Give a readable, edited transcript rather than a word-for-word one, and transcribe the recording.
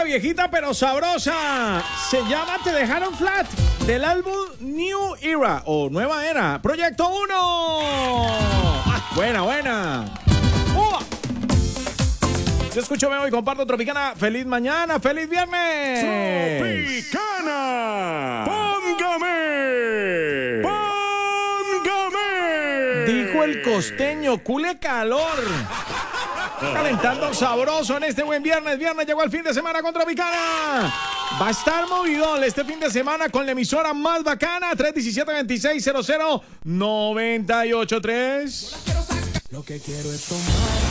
viejita pero sabrosa. Se llama Te Dejaron Flat, del álbum New Era o Nueva Era, Proyecto 1. Buena. Yo escucho, veo y comparto Tropicana. Feliz mañana, feliz viernes. Tropicana. Póngame. Dijo el costeño, cule calor. Calentando sabroso en este buen viernes. Viernes llegó el fin de semana con Tropicana. Va a estar movidón este fin de semana con la emisora más bacana, 317-2600-983. Lo que quiero es tomar.